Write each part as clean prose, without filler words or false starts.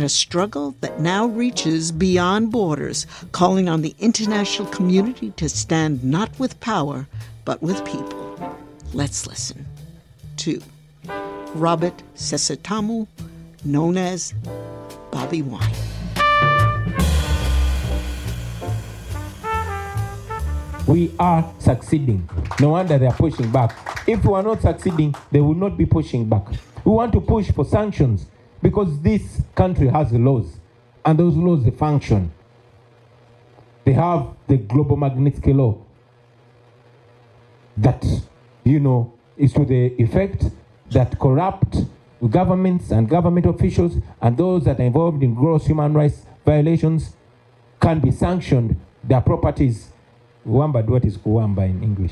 a struggle that now reaches beyond borders, calling on the international community to stand not with power, but with people. Let's listen to Robert Sesetamu, known as Bobby Wine. We are succeeding. No wonder they are pushing back. If we are not succeeding, they will not be pushing back. We want to push for sanctions because this country has laws, and those laws, they function. They have the Global Magnitsky Law that, is to the effect that corrupt governments and government officials and those that are involved in gross human rights violations can be sanctioned. Their properties, what is kuwamba in English?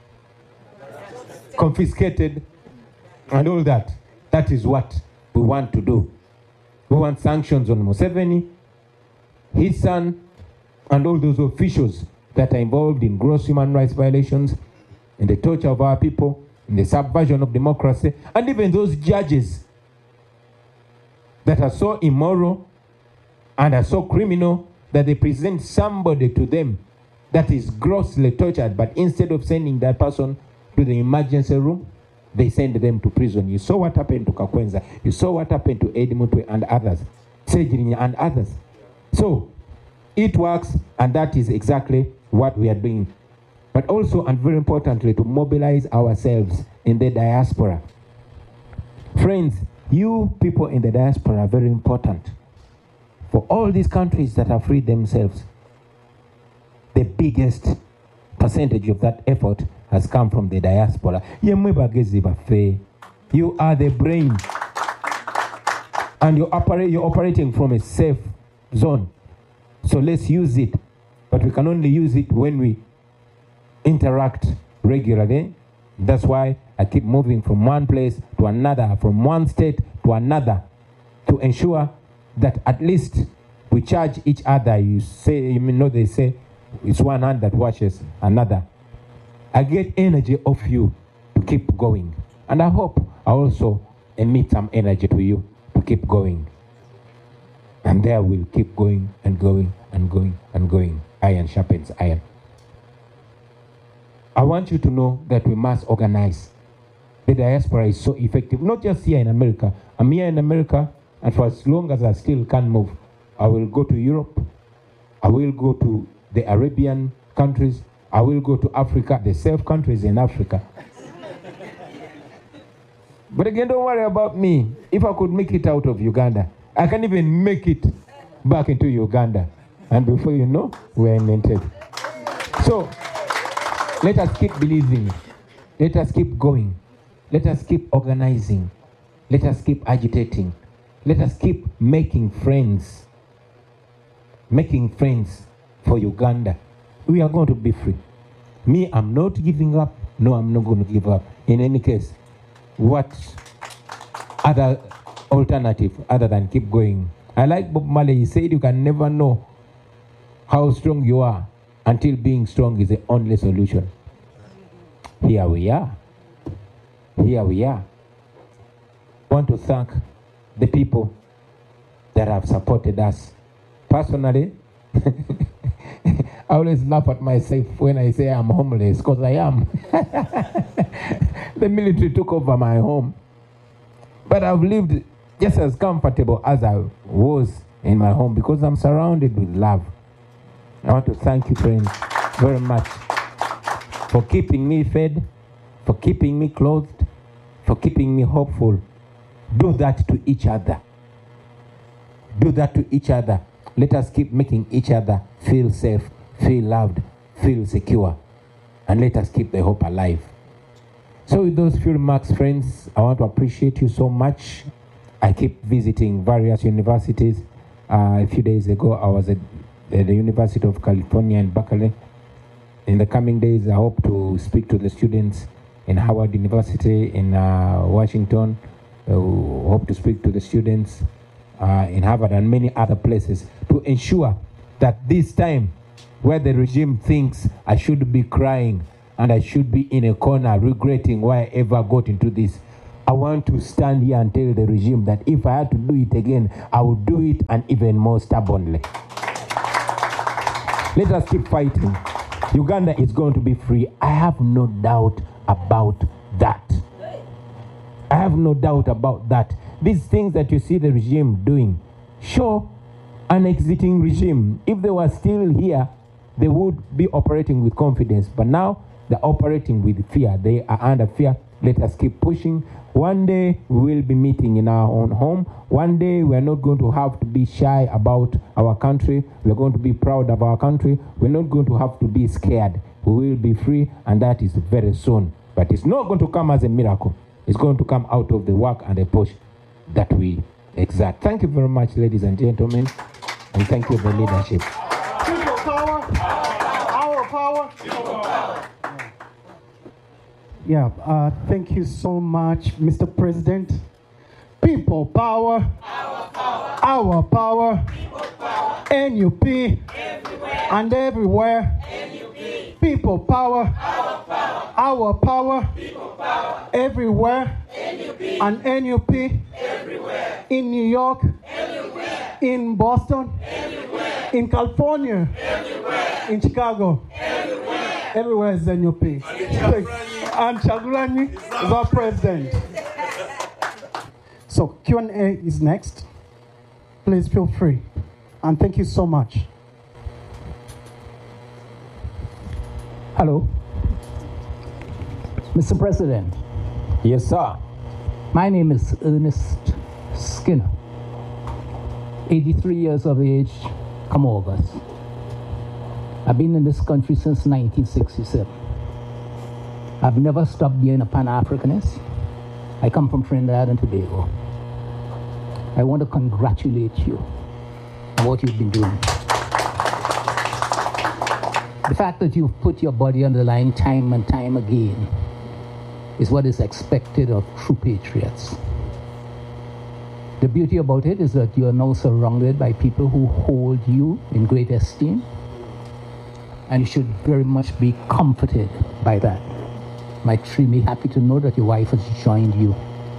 Confiscated and all that. That is what we want to do. We want sanctions on Museveni, his son, and all those officials that are involved in gross human rights violations, in the torture of our people, in the subversion of democracy, and even those judges that are so immoral and are so criminal that they present somebody to them that is grossly tortured, but instead of sending that person to the emergency room, they send them to prison. You saw what happened to Kakwenza. You saw what happened to Eddie Mutwe and others, Sejirinya and others. So it works, and that is exactly what we are doing. But also, and very importantly, to mobilize ourselves in the diaspora. Friends, you people in the diaspora are very important. For all these countries that have freed themselves, the biggest percentage of that effort has come from the diaspora. You are the brain, and you're operating from a safe zone. So let's use it, but we can only use it when we interact regularly. That's why I keep moving from one place to another, from one state to another, to ensure that at least we charge each other. They say it's one hand that washes another. I get energy off you to keep going. And I hope I also emit some energy to you to keep going. And there we'll keep going and going and going and going. Iron sharpens iron. I want you to know that we must organize. The diaspora is so effective, not just here in America. I'm here in America, and for as long as I still can't move, I will go to Europe. I will go to the Arabian countries. I will go to Africa, the safe countries in Africa. But again, don't worry about me. If I could make it out of Uganda, I can even make it back into Uganda. And before you know, we're in Entebbe. So, let us keep believing. Let us keep going. Let us keep organizing. Let us keep agitating. Let us keep making friends. Making friends for Uganda. We are going to be free. Me, I'm not giving up. No, I'm not going to give up. In any case, what other alternative other than keep going? I like Bob Marley. He said you can never know how strong you are until being strong is the only solution. Here we are. Here we are. I want to thank the people that have supported us. Personally, I always laugh at myself when I say I'm homeless, because I am. The military took over my home. But I've lived just as comfortable as I was in my home because I'm surrounded with love. I want to thank you, friends, very much for keeping me fed, for keeping me clothed, for keeping me hopeful. Do that to each other. Do that to each other. Let us keep making each other feel safe, feel loved, feel secure. And let us keep the hope alive. So with those few remarks, friends, I want to appreciate you so much. I keep visiting various universities. A few days ago, I was at the University of California in Berkeley. In the coming days, I hope to speak to the students in Howard University in Washington. Hope to speak to the students in Harvard and many other places to ensure that this time where the regime thinks I should be crying and I should be in a corner regretting why I ever got into this, I want to stand here and tell the regime that if I had to do it again, I would do it, and even more stubbornly. Let us keep fighting. Uganda is going to be free. I have no doubt about that. I have no doubt about that. These things that you see the regime doing, sure, an exiting regime, if they were still here, they would be operating with confidence. But now they're operating with fear. They are under fear. Let us keep pushing. One day we will be meeting in our own home. One day we are not going to have to be shy about our country. We are going to be proud of our country. We're not going to have to be scared. We will be free, and that is very soon. But it's not going to come as a miracle. It's going to come out of the work and the push that we exert. Thank you very much, ladies and gentlemen, and thank you for the leadership. People power, our power, people power. Yeah, thank you so much, Mr. President. People power, our power, people power, NUP, everywhere. And everywhere. NUP. People power, our power, people power, everywhere. NUP. And NUP, everywhere. In New York, everywhere. In Boston, everywhere. In California, everywhere. In Chicago, everywhere. Everywhere is NUP. And Kyagulanyi is our president. So Q&A is next. Please feel free. And thank you so much. Hello. Mr. President. Yes, sir. My name is Ernest Skinner. 83 years of age, come August. I've been in this country since 1967. I've never stopped being a Pan-Africanist. I come from Trinidad and Tobago. I want to congratulate you on what you've been doing. The fact that you've put your body on the line time and time again is what is expected of true patriots. The beauty about it is that you are now surrounded by people who hold you in great esteem, and you should very much be comforted by that. I'm extremely happy to know that your wife has joined you.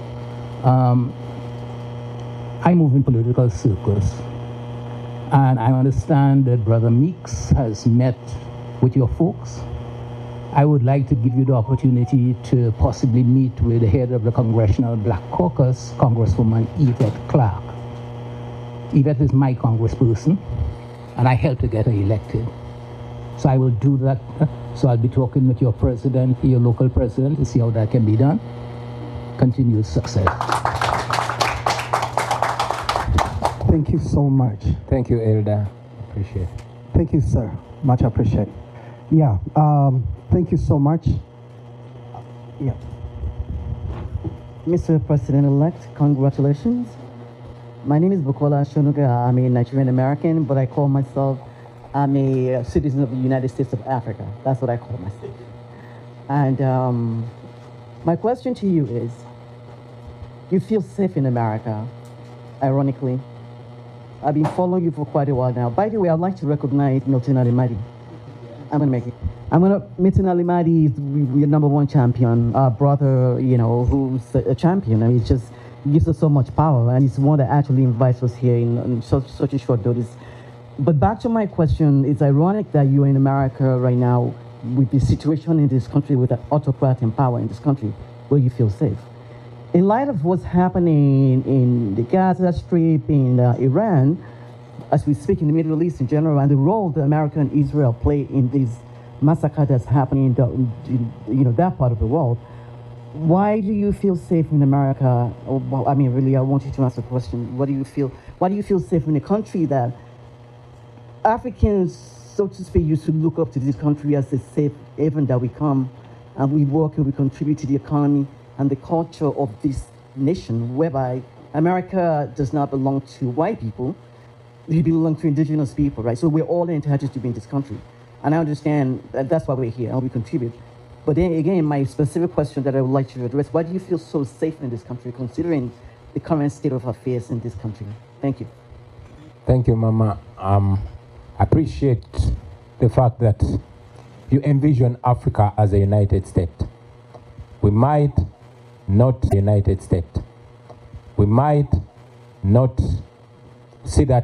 I move in political circles, and I understand that Brother Meeks has met with your folks. I would like to give you the opportunity to possibly meet with the head of the Congressional Black Caucus, Congresswoman Yvette Clarke. Yvette is my congressperson, and I helped to get her elected. So I will do that. So I'll be talking with your president, your local president, to see how that can be done. Continued success. Thank you so much. Thank you, Elder. Appreciate it. Thank you, sir. Much appreciated. Yeah, thank you so much. Yeah. Mr. President-elect, congratulations. My name is Bukola Shonuga. I'm a Nigerian American, but I call myself, I'm a citizen of the United States of Africa. That's what I call myself. And my question to you is, you feel safe in America, ironically. I've been following you for quite a while now. By the way, I'd like to recognize Milton Alimadi. I'm going to make it. Milton Alimadi is your number one champion, our brother, you know, who's a champion. I mean, it just gives us so much power, and he's the one that actually invites us here in such a short notice. But back to my question, it's ironic that you're in America right now with the situation in this country, with an autocrat in power in this country, where you feel safe. In light of what's happening in the Gaza Strip, in Iran, as we speak in the Middle East in general, and the role that America and Israel play in this massacre that's happening in that part of the world, why do you feel safe in America? Well, I mean, really, I want you to answer the question. Why do you feel safe in a country that Africans, so to speak, used to look up to this country as a safe haven that we come and we work and we contribute to the economy and the culture of this nation, whereby America does not belong to white people, it belongs to indigenous people, right? So we're all entitled to be in this country. And I understand that that's why we're here and we contribute. But then again, my specific question that I would like to address, why do you feel so safe in this country, considering the current state of affairs in this country? Thank you. Thank you, Mama. I appreciate the fact that you envision Africa as a United States. We might not the United States. We might not see that